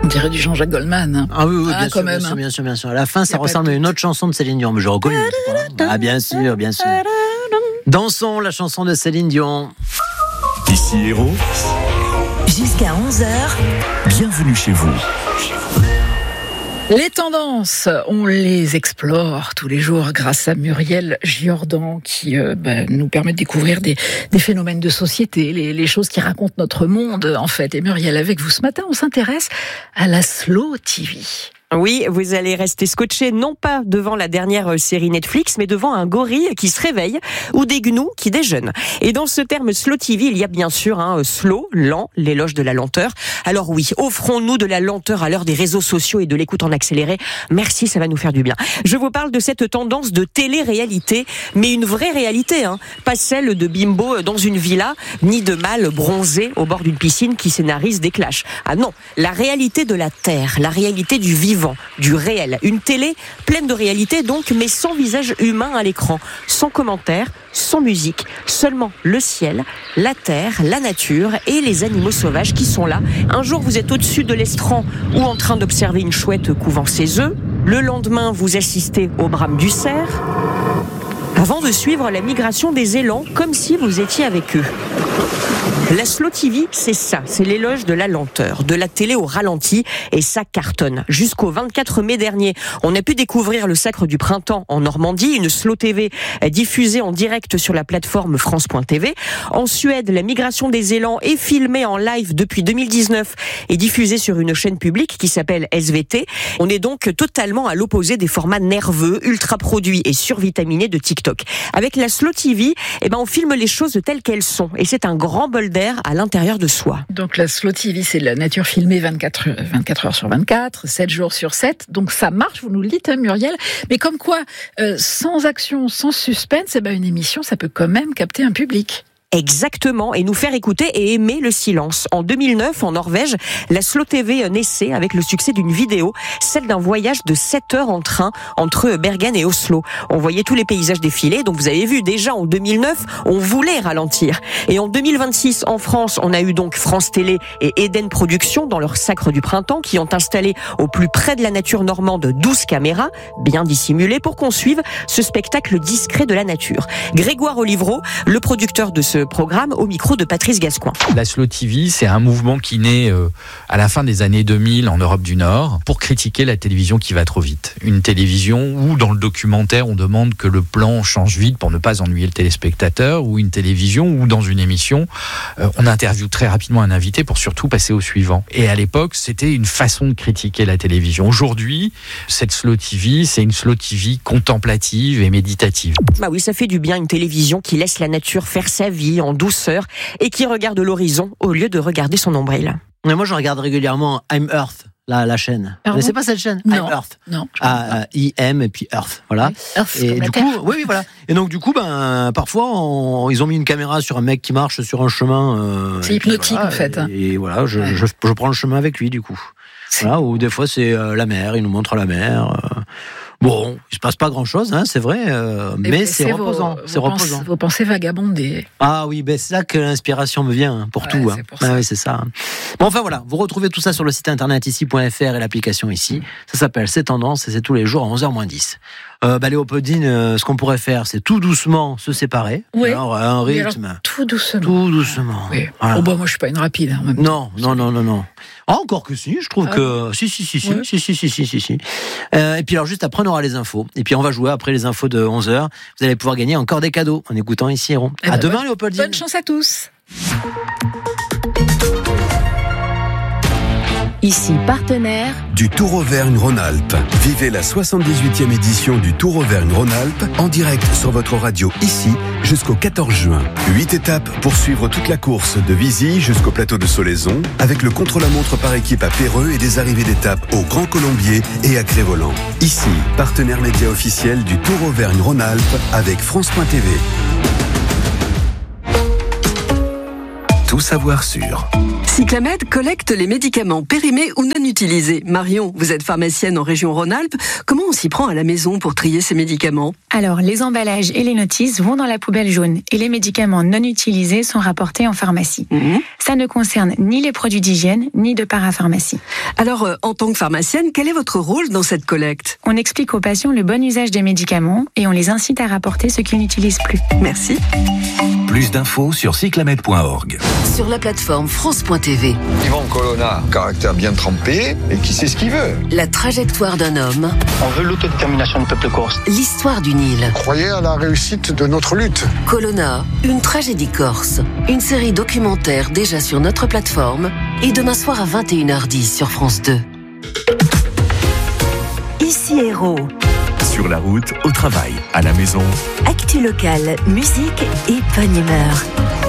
dirait du Jean-Jacques Goldman. Ah oui, bien sûr. À la fin, ça ressemble à une autre chanson de Céline Dion, mais je reconnais. Ah, bien sûr. Dansons la chanson de Céline Dion. Ici Héros. Jusqu'à 11h. Bienvenue chez vous. Les tendances, on les explore tous les jours grâce à Muriel Giordan qui nous permet de découvrir des phénomènes de société, les choses qui racontent notre monde en fait. Et Muriel, avec vous ce matin, on s'intéresse à la Slow TV. Oui, vous allez rester scotché non pas devant la dernière série Netflix, mais devant un gorille qui se réveille ou des gnous qui déjeunent. Et dans ce terme Slow TV, il y a bien sûr slow, lent, l'éloge de la lenteur. Alors oui, offrons-nous de la lenteur à l'heure des réseaux sociaux et de l'écoute en accéléré. Merci, ça va nous faire du bien. Je vous parle de cette tendance de télé-réalité, mais une vraie réalité, pas celle de bimbo dans une villa, ni de mâle bronzé au bord d'une piscine qui scénarise des clashs. Ah non, la réalité de la terre, la réalité du vivant, du réel. Une télé pleine de réalité donc, mais sans visage humain à l'écran, sans commentaires, sans musique, seulement le ciel, la terre, la nature et les animaux sauvages qui sont là. Un jour vous êtes au-dessus de l'estran ou en train d'observer une chouette couvant ses œufs. Le lendemain vous assistez au brame du cerf. Avant de suivre la migration des élans comme si vous étiez avec eux. La Slow TV, c'est ça, c'est l'éloge de la lenteur, de la télé au ralenti, et ça cartonne. Jusqu'au 24 mai dernier, on a pu découvrir le Sacre du Printemps en Normandie, une Slow TV diffusée en direct sur la plateforme France.tv. En Suède, la migration des élans est filmée en live depuis 2019 et diffusée sur une chaîne publique qui s'appelle SVT. On est donc totalement à l'opposé des formats nerveux, ultra produits et survitaminés de TikTok. Avec la Slow TV, on filme les choses telles qu'elles sont, et c'est un grand bol d'air à l'intérieur de soi. Donc la Slow TV, c'est la nature filmée 24 heures sur 24, 7 jours sur 7. Donc ça marche, vous nous le dites, Muriel. Mais comme quoi, sans action, sans suspense, une émission, ça peut quand même capter un public. Exactement, et nous faire écouter et aimer le silence. En 2009, en Norvège, la Slow TV naissait avec le succès d'une vidéo, celle d'un voyage de 7 heures en train entre Bergen et Oslo. On voyait tous les paysages défiler, donc vous avez vu, déjà en 2009, on voulait ralentir. Et en 2026, en France, on a eu donc France Télé et Eden Productions dans leur Sacre du Printemps qui ont installé au plus près de la nature normande 12 caméras, bien dissimulées, pour qu'on suive ce spectacle discret de la nature. Grégoire Olivreau, le producteur de ce programme, au micro de Patrice Gascoin. La Slow TV, c'est un mouvement qui naît à la fin des années 2000 en Europe du Nord pour critiquer la télévision qui va trop vite. Une télévision où, dans le documentaire, on demande que le plan change vite pour ne pas ennuyer le téléspectateur, ou une télévision où, dans une émission, on interviewe très rapidement un invité pour surtout passer au suivant. Et à l'époque, c'était une façon de critiquer la télévision. Aujourd'hui, cette Slow TV, c'est une Slow TV contemplative et méditative. Bah oui, ça fait du bien, une télévision qui laisse la nature faire sa vie en douceur et qui regarde l'horizon au lieu de regarder son nombril. Mais moi, je regarde régulièrement I'm Earth, la chaîne. Vous connaissez pas cette chaîne? Non. I'm Earth. Non. IM et puis Earth. Voilà. Oui. Earth, et comme du coup, oui, voilà. Et donc, du coup, parfois, ils ont mis une caméra sur un mec qui marche sur un chemin. C'est hypnotique, en fait. Et voilà, je prends le chemin avec lui, du coup. Voilà, ou des fois, c'est la mer, il nous montre la mer. Bon, il se passe pas grand-chose, c'est vrai, mais c'est reposant. Reposant. Vos pensées vagabondées. Ah oui, c'est là que l'inspiration me vient pour tout. C'est pour ça. Oui, c'est ça. Bon, enfin voilà, vous retrouvez tout ça sur le site internet ici.fr et l'application ici. Ça s'appelle C'est Tendance et c'est tous les jours à 11h-10. Léopoldine, ce qu'on pourrait faire, c'est tout doucement se séparer. Oui. Alors, un rythme. Alors, tout doucement. Tout doucement. Oui. Voilà. Moi, je suis pas une rapide. En même temps. Non. Encore que si, je trouve que si. Et puis alors juste après, on aura les infos. Et puis on va jouer après les infos de 11h. Vous allez pouvoir gagner encore des cadeaux en écoutant Ici Héros. À demain, Léopoldine. Bonne chance à tous. Ici partenaire Du Tour Auvergne-Rhône-Alpes. Vivez la 78e édition du Tour Auvergne-Rhône-Alpes en direct sur votre radio ici jusqu'au 14 juin. 8 étapes pour suivre toute la course de Vizy jusqu'au plateau de Solaison avec le contre-la-montre par équipe à Péreux et des arrivées d'étapes au Grand Colombier et à Crévolant. Ici, partenaire média officiel du Tour Auvergne-Rhône-Alpes avec France.tv. Tout savoir sur Cyclamed collecte les médicaments périmés ou non utilisés. Marion, vous êtes pharmacienne en région Rhône-Alpes. Comment on s'y prend à la maison pour trier ces médicaments ? Alors, les emballages et les notices vont dans la poubelle jaune et les médicaments non utilisés sont rapportés en pharmacie. Ça ne concerne ni les produits d'hygiène, ni de parapharmacie. Alors, en tant que pharmacienne, quel est votre rôle dans cette collecte ? On explique aux patients le bon usage des médicaments et on les incite à rapporter ce qu'ils n'utilisent plus. Merci. Plus d'infos sur cyclamed.org. Sur la plateforme France.tv. Yvan Colonna, caractère bien trempé et qui sait ce qu'il veut. La trajectoire d'un homme. On veut l'autodétermination du peuple corse. L'histoire d'une île. Croyez à la réussite de notre lutte. Colonna, une tragédie corse. Une série documentaire déjà sur notre plateforme et demain soir à 21h10 sur France 2. Ici Héros. Sur la route, au travail, à la maison. Actu locale, musique et bonne humeur.